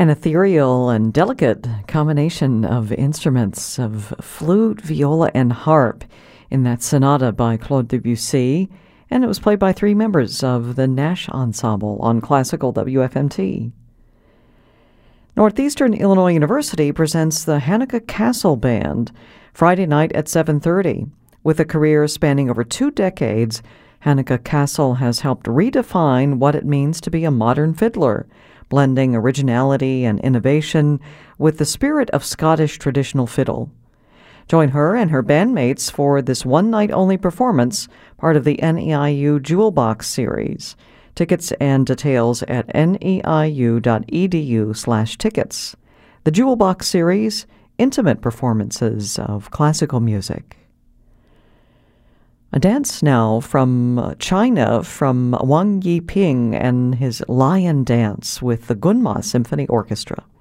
An ethereal and delicate combination of instruments of flute, viola, and harp in that sonata by Claude Debussy, and it was played by three members of the Nash Ensemble on classical WFMT. Northeastern Illinois University presents the Hanukkah Castle Band Friday night at 7:30. With a career spanning over 2 decades, Hanukkah Castle has helped redefine what it means to be a modern fiddler, blending originality and innovation with the spirit of Scottish traditional fiddle. Join her and her bandmates for this one-night-only performance, part of the NEIU Jewel Box series. Tickets and details at neiu.edu/tickets. The Jewel Box series, intimate performances of classical music. A dance now from China, from Wang Yiping and his Lion Dance with the Gunma Symphony Orchestra.